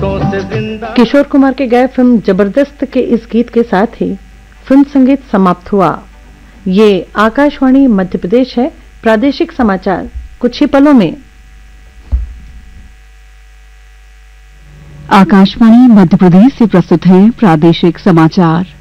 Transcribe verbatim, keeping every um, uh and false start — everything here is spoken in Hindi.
किशोर कुमार के गाए फिल्म जबरदस्त के इस गीत के साथ ही फिल्म संगीत समाप्त हुआ। ये आकाशवाणी मध्य प्रदेश है। प्रादेशिक समाचार कुछ ही पलों में। आकाशवाणी मध्य प्रदेश से प्रस्तुत है प्रादेशिक समाचार।